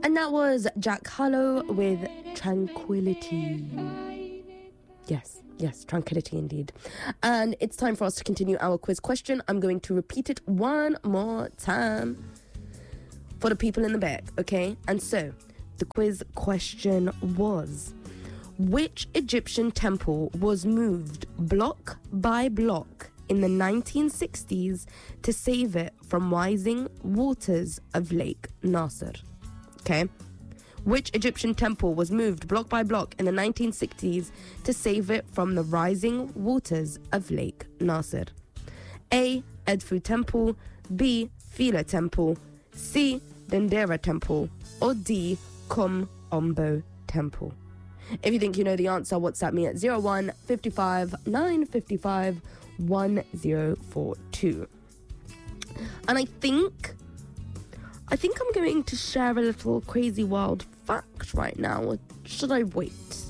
And that was Jack Harlow with Tranquility. Yes, tranquility indeed. And it's time for us to continue our quiz question. I'm going to repeat it one more time for the people in the back, okay? And so, the quiz question was, which Egyptian temple was moved block by block in the 1960s to save it from rising waters of Lake Nasser? Okay? Which Egyptian temple was moved block by block in the 1960s to save it from the rising waters of Lake Nasser? A. Edfu Temple, B. Philae Temple, C. Dendera Temple, or D. Kom Ombo Temple? If you think you know the answer, WhatsApp me at 01 55 955 1042. And I think I'm going to share a little crazy wild fact right now, or should I wait?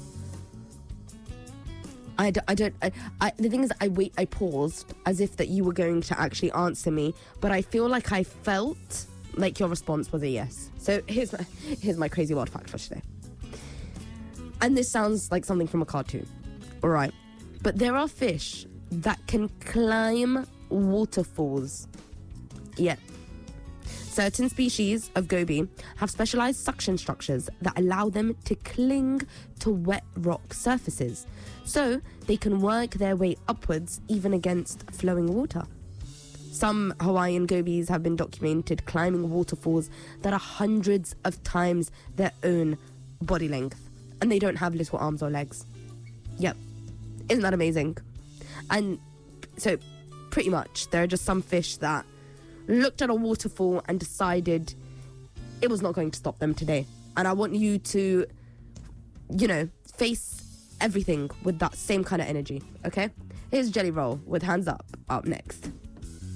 The thing is, I paused as if that you were going to actually answer me, but I feel like I felt like your response was a yes. So here's my crazy wild fact for today. And this sounds like something from a cartoon, all right? But there are fish that can climb waterfalls. Yeah. Certain species of goby have specialized suction structures that allow them to cling to wet rock surfaces, so they can work their way upwards even against flowing water. Some Hawaiian gobies have been documented climbing waterfalls that are hundreds of times their own body length, and they don't have little arms or legs. Yep. Isn't that amazing? And so, pretty much, there are just some fish that looked at a waterfall and decided it was not going to stop them today. And I want you to, face everything with that same kind of energy, okay? Here's Jelly Roll with Hands Up next.